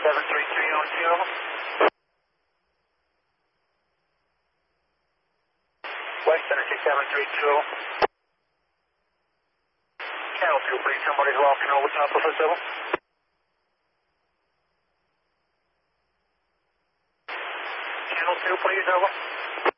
733 on two, over. West Energy 732, over. Channel 2, please. Somebody's walking over top of us, over. Channel 2, please, over.